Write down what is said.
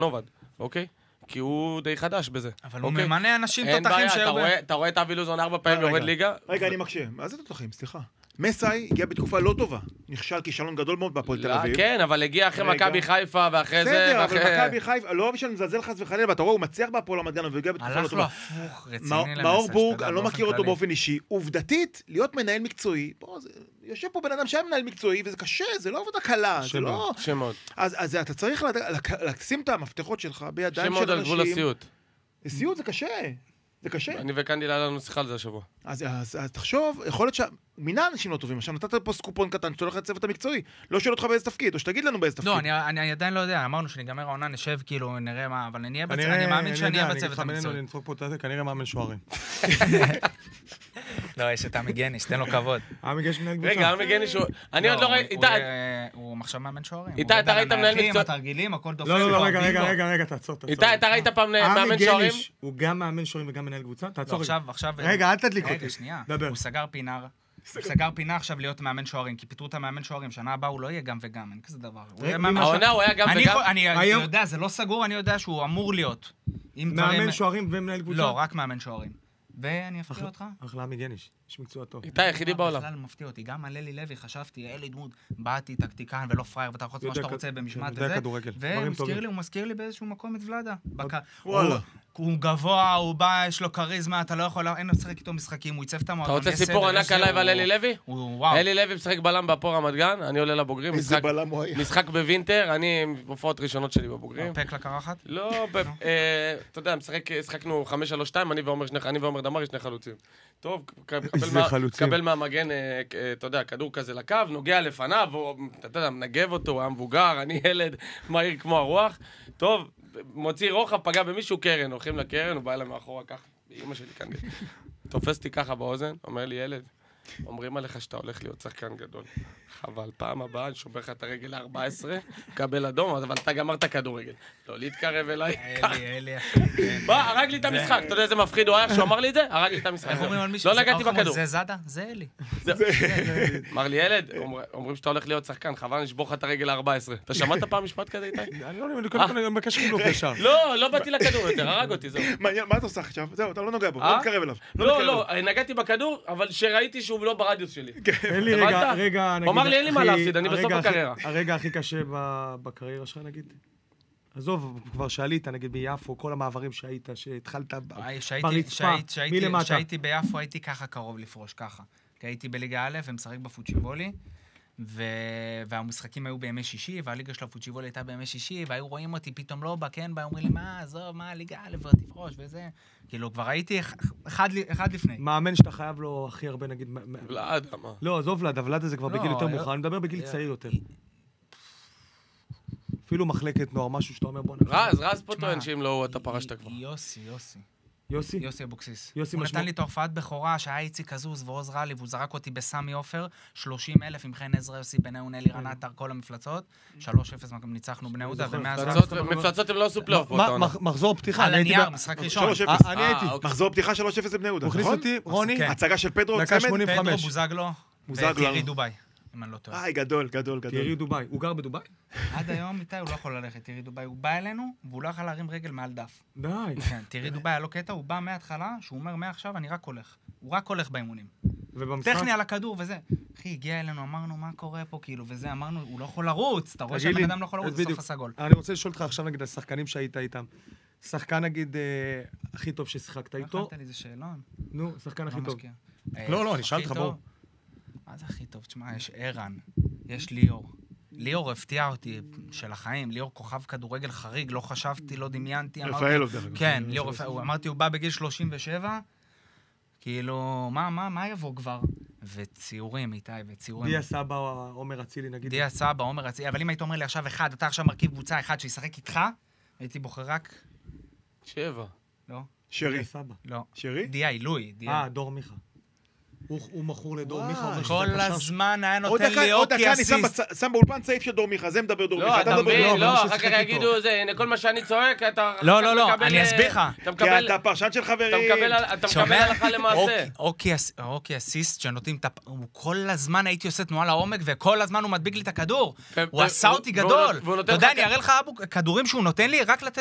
עובד, אוקיי? כי הוא די חדש בזה. אבל הוא ממנה אנשים תותחים שהיו... אתה רואה את אבי לוזון 4 פעמים יורד ליגה? רגע, אני מקשה. מה זה תותחים? סליחה. מסאי הגיע בתקופה לא טובה. נכשל כישלון גדול מאוד בהפועל תל אביב. כן, אבל הגיע אחרי מכבי חיפה ואחרי זה... בסדר, אבל מכבי חיפה, לא בשביל מזלזל חס וחלילה, ואתה רואה, הוא מצליח בהפועל רמת גן, והגיע בתקופה לא טובה. הלך לו הפוך, רציני למסע. מאור בורג, אני לא מכיר אותו באופן אישי. עובדתית, להיות מנהל מקצועי, יושב פה בן אדם שהיה מנהל מקצועי, וזה קשה, זה לא עבודה קלה, זה לא... שמות. אז אתה צריך לשים את המפתחות שלך בידיים של שמות על גבול הסיוט. סיוט זה קשה. זה קשה. אני וקנדי היה לנו שיחה על זה השבוע. אז תחשוב, יכול להיות מינה אנשים לא טובים. עכשיו נתת פה סקופון קטן, שאתה הולך לצוות המקצועי. לא שואל אותך באיזה תפקיד, או שתגיד לנו באיזה תפקיד. לא, אני עדיין לא יודע. אמרנו שנגמר העונה, נשב כאילו, נראה מה, אבל אני מאמין שאני אהיה בצוות המקצועי. כנראה מאמן שוערים. לא, יש את עמי גניש, תן לו כבוד. עמי גניש מנהל קבוצה. רגע, עמי גניש אני עוד לא ראיתי... הוא עכשיו מאמן שוערים. איתי, אתה ראית מנהל מקצועי? התרגילים, הכל דופק. לא, רגע, תעצור. איתי, אתה ראית פעם מאמן שוערים? עמי גניש הוא גם מאמן שוערים וגם מנהל קבוצה? תעצור עכשיו... רגע, אל תדליק אותי. רגע, שנייה. דבר. הוא סגר פינה עכשיו להיות מאמן שוערים, כי פיתרו את המאמן שוערים. שנה הבאה הוא לא יהיה גם וגם, אין כזה דבר. העונה הוא היה גם וגם? אני יודע, זה לא סגור, אני יודע שהוא אמור להיות. מאמן שוערים ומנהל קבוצה? לא, רק מאמן שוערים. ואני אפתיע אותך? אחלה עמי גניש, יש מקצוע טוב. איתי, יחידי בעולם. בכלל מפתיע אותי, גם על אלי לוי חשבתי, אלי דמות, באתי טקטיקן ולא פרייר, ואתה יכול לעשות מה שאתה רוצה במשמעת הזה. והוא מזכיר לי באיזשהו מקום את ולדה. וואלה. הוא גבוה, הוא בא, יש לו כריזמה, אתה לא יכול, אין לו לשחק איתו משחקים, הוא ייצב את המועדון. אתה רוצה סיפור ענק עליי ועל אלי לוי? וואו. אלי לוי משחק בלם בהפועל רמת גן, אני עולה לבוגרים. איזה בלם הוא היה. משחק בווינטר, אני עם הופעות ראשונות שלי בבוגרים. פק לקרחת? לא, אתה יודע, שחקנו 5-3-2, אני ועומר דמרי, שני חלוצים. טוב, קבל מהמגן, אתה יודע, כדור כזה לקו, נוגע לפניו, אתה יודע, מנגב אותו, הוא היה מבוגר, אני ילד מהיר כמו הרוח. טוב, מוציא רוחב, פגע במישהו קרן, הולכים לקרן, הוא בא אליי מאחורה ככה, באמא שלי כאן. תופס אותי ככה באוזן, אומר לי, ילד, אומרים עליך שאתה הולך להיות שחקן גדול. אבל פעם הבאה, אני שובר לך את הרגל ל-14, קבל אדום, אבל אתה גמרת כדורגל. לא להתקרב אליי. אלי. בוא, הרג לי את המשחק. אתה יודע איזה מפחיד הוא היה כשהוא אמר לי את זה? הרג לי את המשחק. לא נגעתי בכדור. זה זאדה? זה אלי. אמר לי, ילד, אומרים שאתה הולך להיות שחקן, חבל נשבור לך את הרגל ל-14. אתה שמעת פעם משפט כזה, איתי? אני לא יודע, אני מבקש חילוף ישר. לא באתי לכדור יותר, הרג אותי, זהו. מה אתה עושה עכשיו? זהו, אתה לא נוגע בו, לא מתקרב אליו. לא, נגעתי בכדור, אבל שראיתי שהוא לא ברדיוס שלי. רגע, נגיד... אמר לי, אין לי מה להפסיד, אני בסוף הקריירה. הרגע הכי קשה בקריירה שלך, נגיד? עזוב, כבר שעלית, נגיד ביפו, כל המעברים שהתחלת ברצפה, מלמטה. כשהייתי ביפו, הייתי ככה קרוב לפרוש, ככה. כי הייתי בליגה א' ומשחק בפוצ'יבולי, והמשחקים היו בימי שישי, והליגה של הפוצ'יבולי הייתה בימי שישי, והיו רואים אותי פתאום לא בקן, אומרים לי, מה, עזוב, מה, ליגה א' ותפרוש וזה. כאילו, כבר הייתי אחד לפני. מאמן שאתה חייב לו הכי הרבה, נגיד... ולעד, מה? לא, עזוב ולעד, ולעד זה כבר בגיל יותר מאוחר, אני מדבר בגיל צעיר יותר. אפילו מחלקת נוער, משהו שאתה אומר, בוא נראה. רז פה טוען שאם לא, אתה פרשת כבר. יוסי אבוקסיס. הוא נתן לי את ההופעת בכורה שהיה איציק כזוז ועוז רלי, והוא זרק אותי בסמי אופר, 30,000 עם חן עזרא, יוסי בן אהון, אלי רנטר, כל המפלצות, 3-0 ניצחנו בני יהודה, מפלצות הם לא עשו פלייאוף. מחזור פתיחה. על הנייר, משחק ראשון. 3-0. אני הייתי. מחזור פתיחה 3-0 לבני יהודה, הוא הכניס אותי, רוני. הצגה של פדרו דקה צמד. 85. פדרו בוזגלו וטירי דובאי, אם אני לא טועה. גדול. טירי דובאי. הוא גר בדובאי? עד היום איתי הוא לא יכול ללכת, טירי דובאי. הוא בא אלינו, והוא לא יכול להרים רגל מעל דף. די. כן, טירי דובאי היה לו קטע, הוא בא מההתחלה, שהוא אומר מעכשיו אני רק הולך. הוא רק הולך באימונים. טכני על הכדור וזה. אחי, הגיע אלינו, אמרנו מה קורה פה, כאילו, וזה, אמרנו, הוא לא יכול לרוץ. אתה רואה שהבן אדם לא יכול לרוץ בסוף הסגול. אני רוצה לשאול אותך עכשיו נגיד השחקנים שהיית איתם. שחקן נגיד הכי טוב ששיחקת איתו. לא הכנת לי איזה שאלון. נו, שחקן הכי טוב. לא, אני שאלת לך, בואו. מה זה הכי טוב? תשמע, יש ערן, יש ליאור. ליאור הפתיע אותי של החיים, ליאור כוכב כדורגל חריג, לא חשבתי, לא דמיינתי. רפאלוב דרך אגב. כן, ליאור, אמרתי, הוא בא בגיל 37, כאילו, מה יבוא כבר? וציורים, איתי, וציורים. דיה סבא או עומר אצילי, נגיד. דיה סבא, עומר אצילי, אבל אם היית אומר לי עכשיו אחד, אתה עכשיו מרכיב קבוצה אחד שישחק איתך, הייתי בוחר רק... 7. לא. שרי. סבא. לא. שרי? דיה, עילוי. דור מיכה. הוא מכור לדור מיכה. כל הזמן היה נותן לי אוקי אסיסט. עוד דקה אני שם באולפן סעיף של דור מיכה, זה מדבר דור מיכה. אתה מבין, לא, אחר כך יגידו זה, הנה כל מה שאני צועק, אתה... לא, אני אסביר לך. כי אתה פרשן של חברים. אתה מקבל הלכה למעשה. אוקי אסיסט שנותנים את... כל הזמן הייתי עושה תנועה לעומק, וכל הזמן הוא מדביק לי את הכדור. הוא עשה אותי גדול. אתה יודע, אני אראה לך כדורים שהוא נותן לי רק לתת